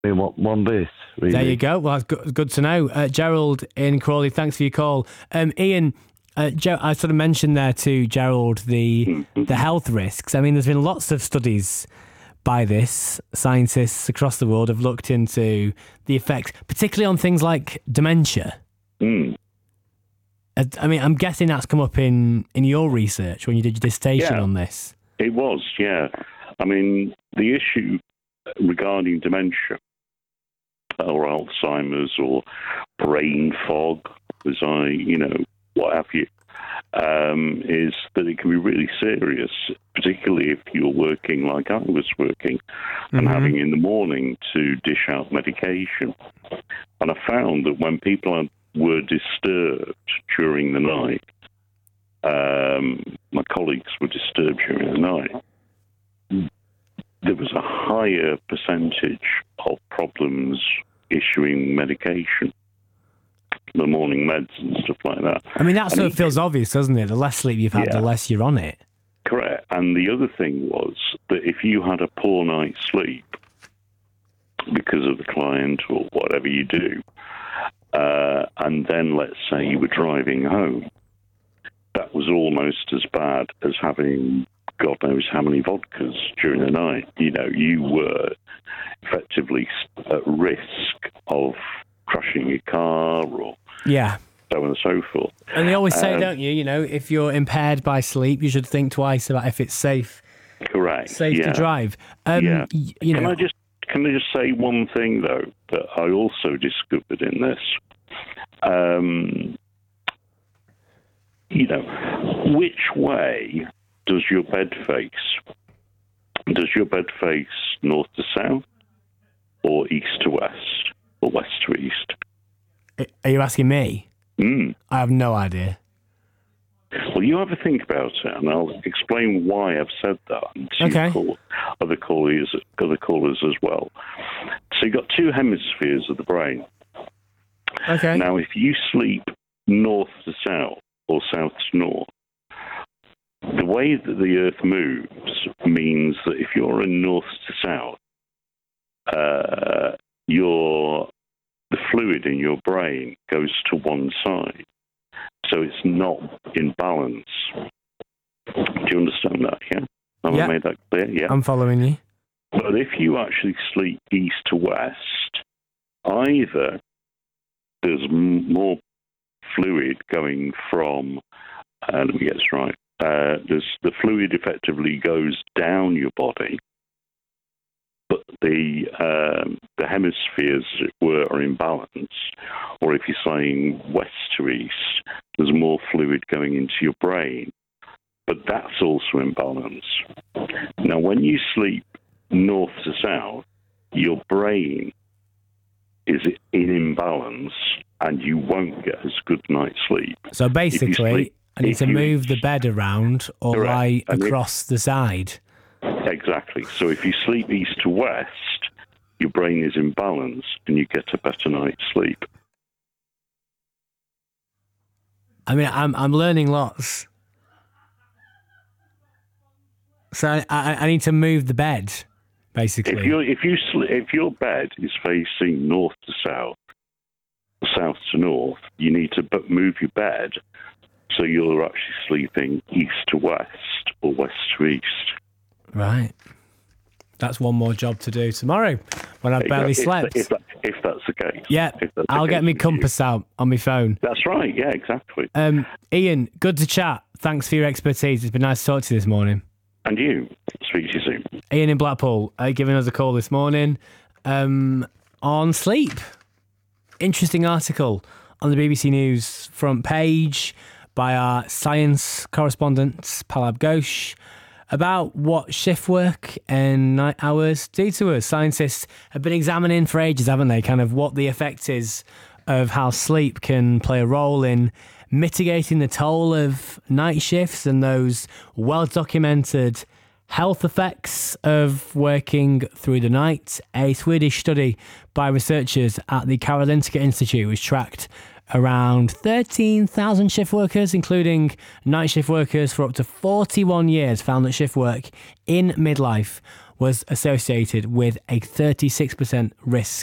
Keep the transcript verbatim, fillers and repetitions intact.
mean, what one bit, really. There you go. Well, that's good, good to know. Uh, Gerald in Crawley, thanks for your call. Um, Ian, uh, Ger- I sort of mentioned there to Gerald the Mm-hmm. the health risks. I mean, there's been lots of studies by this. Scientists across the world have looked into the effects, particularly on things like dementia. Mm. Uh, I mean, I'm guessing that's come up in, in your research when you did your dissertation Yeah. on this. It was, yeah. I mean, the issue regarding dementia or Alzheimer's or brain fog, as I, you know, what have you, um, is that it can be really serious, particularly if you're working like I was working and Mhm. having in the morning to dish out medication. And I found that when people are, were disturbed during the night, um, my colleagues were disturbed during the night, there was a higher percentage of problems issuing medication, the morning meds and stuff like that. I mean, that And sort it- of feels obvious, doesn't it? The less sleep you've had, Yeah. the less you're on it. Correct. And the other thing was that if you had a poor night's sleep because of the client or whatever you do, uh, and then let's say you were driving home, that was almost as bad as having God knows how many vodkas during the night. You know, you were effectively at risk of crashing your car or Yeah. so on and so forth. And they always say, Um, don't you, you know, if you're impaired by sleep, you should think twice about if it's safe Correct. safe yeah. to drive. Um, Yeah. y- you Can know, I just can I just say one thing though that I also discovered in this? Um, you know, which way does your bed face? Does your bed face north to south, or east to west, or west to east? are you asking me? Mm. I have no idea. Well, you have a think about it, and I'll explain why I've said that. And to Okay. call other callers, other callers as well. So you've got two hemispheres of the brain. Okay. Now, if you sleep north to south or south to north, the way that the Earth moves means that if you're in north to south, uh, your the fluid in your brain goes to one side, so it's not in balance. Do you understand that? Yeah, have Yeah. I made that clear? Yeah. I'm following you. But if you actually sleep east to west, either there's m- more fluid going from, uh, let me get this right, uh, there's, the fluid effectively goes down your body, but the um, the hemispheres, as it were, are in balance. Or if you're saying west to east, there's more fluid going into your brain, but that's also in balance. Now, when you sleep north to south, your brain is in imbalance and you won't get as good night's sleep. So basically, sleep- I need if to you- move the bed around or Correct. lie And if- across the side. Exactly. So if you sleep east to west, your brain is in balance and you get a better night's sleep. I mean, I'm I'm learning lots. So I, I, I need to move the bed, basically. If you if you sl- if your bed is facing north to south, south to north, you need to b- move your bed so you're actually sleeping east to west or west to east. Right. That's one more job to do tomorrow when I've barely if, slept. If, that, if that's the case. Yeah, If that's the I'll case get my with you. compass out on my phone. That's right. Yeah, exactly. Um, Ian, good to chat. Thanks for your expertise. It's been nice to talk to you this morning. And you. Speak to you soon. Ian in Blackpool uh, giving us a call this morning um, on sleep. Interesting article on the B B C News front page by our science correspondent, Palab Ghosh, about what shift work and night hours do to us. Scientists have been examining for ages, haven't they, kind of what the effect is of how sleep can play a role in mitigating the toll of night shifts and those well-documented health effects of working through the night. A Swedish study by researchers at the Karolinska Institute which tracked around thirteen thousand shift workers, including night shift workers for up to forty-one years, found that shift work in midlife was associated with a thirty-six percent risk